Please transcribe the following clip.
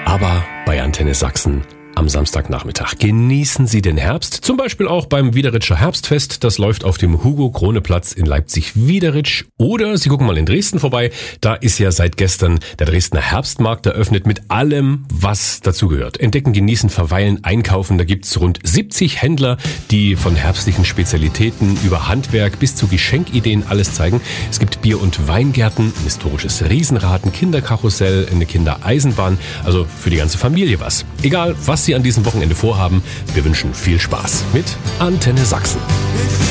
aber bei Antenne Sachsen am Samstagnachmittag. Genießen Sie den Herbst, zum Beispiel auch beim Wiederitscher Herbstfest. Das läuft auf dem Hugo-Krone-Platz in Leipzig-Wiederitsch. Oder Sie gucken mal in Dresden vorbei. Da ist ja seit gestern der Dresdner Herbstmarkt eröffnet mit allem, was dazugehört. Entdecken, genießen, verweilen, einkaufen. Da gibt's rund 70 Händler, die von herbstlichen Spezialitäten über Handwerk bis zu Geschenkideen alles zeigen. Es gibt Bier- und Weingärten, ein historisches Riesenrad, ein Kinderkarussell, eine Kindereisenbahn. Also für die ganze Familie was. Egal, was Sie an diesem Wochenende vorhaben, wir wünschen viel Spaß mit Antenne Sachsen.